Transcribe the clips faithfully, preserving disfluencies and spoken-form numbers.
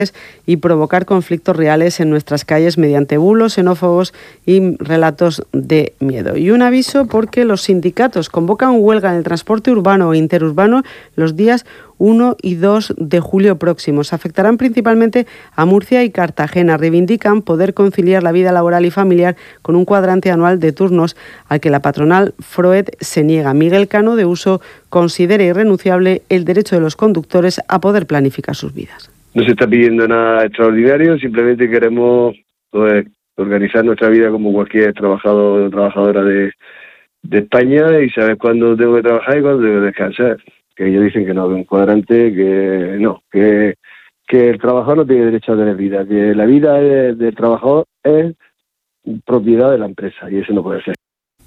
y provocar conflictos reales en nuestras calles mediante bulos xenófobos y relatos de miedo. Y un aviso porque los sindicatos convocan huelga en el transporte urbano e interurbano los días uno y dos de julio próximos. Afectarán principalmente a Murcia y Cartagena. Reivindican poder conciliar la vida laboral y familiar con un cuadrante anual de turnos al que la patronal Froed se niega. Miguel Cano, de Uso, considera irrenunciable el derecho de los conductores a poder planificar sus vidas. No se está pidiendo nada extraordinario, simplemente queremos pues, organizar nuestra vida como cualquier trabajador o trabajadora de, de España y saber cuándo tengo que trabajar y cuándo tengo que descansar. Que ellos dicen que no, que un cuadrante, que no, que, que el trabajador no tiene derecho a tener vida, que la vida de, del trabajador es propiedad de la empresa y eso no puede ser.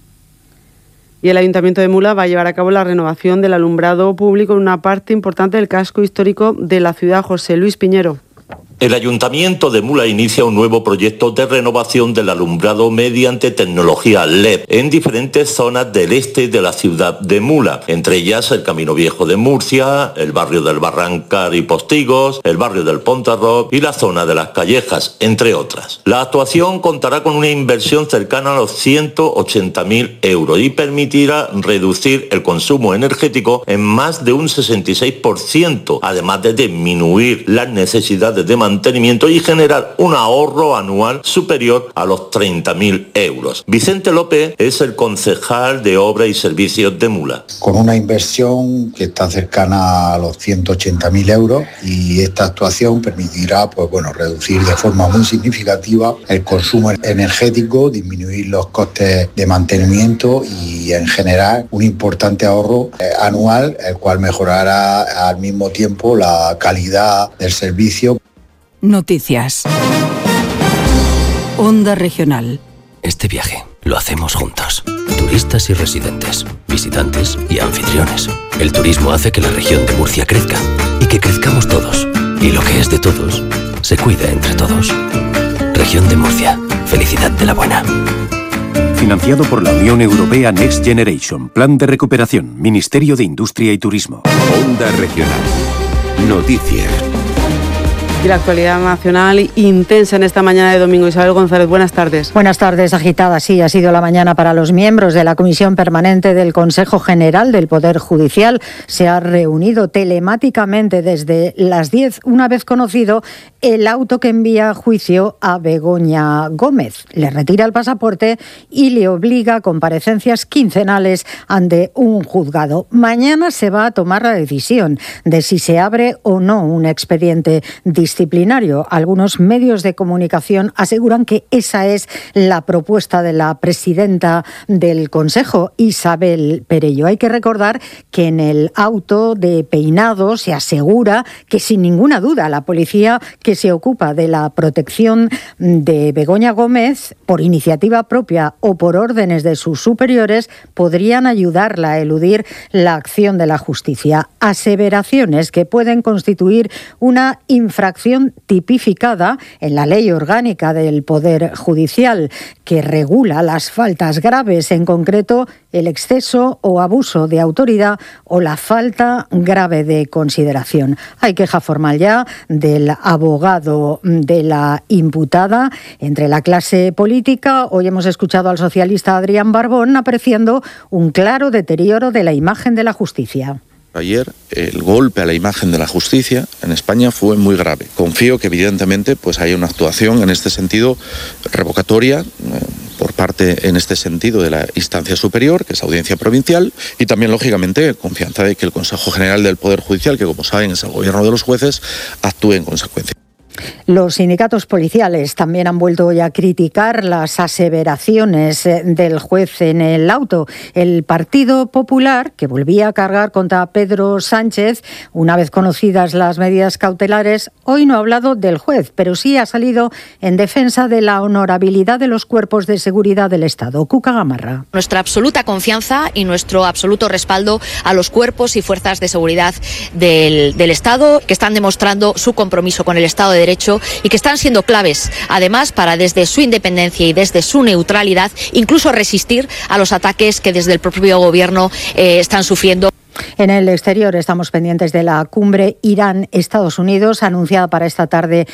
Y el Ayuntamiento de Mula va a llevar a cabo la renovación del alumbrado público en una parte importante del casco histórico de la ciudad. José Luis Piñero. El Ayuntamiento de Mula inicia un nuevo proyecto de renovación del alumbrado mediante tecnología L E D en diferentes zonas del este de la ciudad de Mula, entre ellas el Camino Viejo de Murcia, el barrio del Barrancar y Postigos, el barrio del Pontarroc y la zona de las Callejas, entre otras. La actuación contará con una inversión cercana a los ciento ochenta mil euros y permitirá reducir el consumo energético en más de un sesenta y seis por ciento, además de disminuir las necesidades de mantenimiento y generar un ahorro anual superior a los treinta mil euros. Vicente López es el concejal de Obras y Servicios de Mula. Con una inversión que está cercana a los ciento ochenta mil euros y esta actuación permitirá pues, bueno, reducir de forma muy significativa el consumo energético, disminuir los costes de mantenimiento y en general un importante ahorro eh, anual, el cual mejorará al mismo tiempo la calidad del servicio. Noticias. Onda Regional. Este viaje lo hacemos juntos. Turistas y residentes, visitantes y anfitriones. El turismo hace que la región de Murcia crezca y que crezcamos todos. Y lo que es de todos, se cuida entre todos. Región de Murcia. Felicidad de la buena. Financiado por la Unión Europea Next Generation. Plan de recuperación. Ministerio de Industria y Turismo. Onda Regional. Noticias. Y la actualidad nacional intensa en esta mañana de domingo. Isabel González, buenas tardes. Buenas tardes, agitada. Sí, ha sido la mañana para los miembros de la Comisión Permanente del Consejo General del Poder Judicial. Se ha reunido telemáticamente desde las diez, una vez conocido el auto que envía a juicio a Begoña Gómez. Le retira el pasaporte y le obliga a comparecencias quincenales ante un juzgado. Mañana se va a tomar la decisión de si se abre o no un expediente disciplinario. disciplinario. Algunos medios de comunicación aseguran que esa es la propuesta de la presidenta del Consejo, Isabel Perello. Hay que recordar que en el auto de peinado se asegura que sin ninguna duda la policía que se ocupa de la protección de Begoña Gómez, por iniciativa propia o por órdenes de sus superiores, podrían ayudarla a eludir la acción de la justicia. Aseveraciones que pueden constituir una infracción tipificada en la Ley Orgánica del Poder Judicial, que regula las faltas graves, en concreto el exceso o abuso de autoridad o la falta grave de consideración. Hay queja formal ya del abogado de la imputada entre la clase política. Hoy hemos escuchado al socialista Adrián Barbón apreciando un claro deterioro de la imagen de la justicia. Ayer el golpe a la imagen de la justicia en España fue muy grave. Confío que evidentemente pues haya una actuación en este sentido revocatoria eh, por parte en este sentido de la instancia superior, que es Audiencia Provincial, y también lógicamente confianza de que el Consejo General del Poder Judicial, que como saben es el gobierno de los jueces, actúe en consecuencia. Los sindicatos policiales también han vuelto hoy a criticar las aseveraciones del juez en el auto. El Partido Popular, que volvía a cargar contra Pedro Sánchez, una vez conocidas las medidas cautelares, hoy no ha hablado del juez, pero sí ha salido en defensa de la honorabilidad de los cuerpos de seguridad del Estado. Cuca Gamarra. Nuestra absoluta confianza y nuestro absoluto respaldo a los cuerpos y fuerzas de seguridad del, del Estado, que están demostrando su compromiso con el Estado de Derecho haciendo y que están siendo claves, además, para desde su independencia y desde su neutralidad, incluso resistir a los ataques que desde el propio gobierno eh, están sufriendo. En el exterior estamos pendientes de la cumbre Irán-Estados Unidos, anunciada para esta tarde